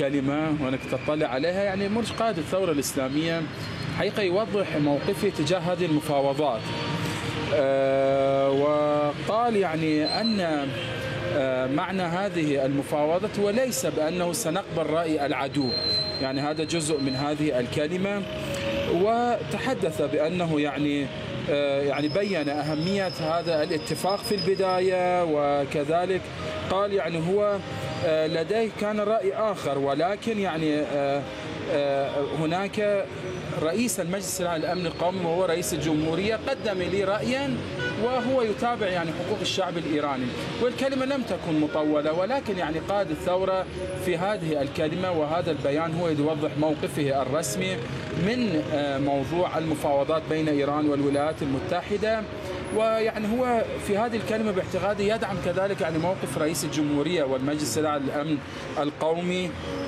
الكلمة وأنا كنت أطلع عليها، يعني مرشد قائد الثورة الإسلامية حقيقة يوضح موقفه تجاه هذه المفاوضات. وقال يعني أن معنى هذه المفاوضات هو ليس بأنه سنقبل رأي العدو، يعني هذا جزء من هذه الكلمة. وتحدث بأنه يعني بين أهمية هذا الاتفاق في البداية، وكذلك قال يعني هو لديه كان رأي آخر، ولكن يعني هناك رئيس المجلس الأعلى للأمن القومي وهو رئيس الجمهورية قدم لي رأيا وهو يتابع يعني حقوق الشعب الإيراني. والكلمة لم تكن مطولة، ولكن يعني قائد الثورة في هذه الكلمة وهذا البيان هو يوضح موقفه الرسمي من موضوع المفاوضات بين إيران والولايات المتحدة. ويعني هو في هذه الكلمة باعتقادي يدعم كذلك يعني موقف رئيس الجمهورية والمجلس الأعلى للأمن القومي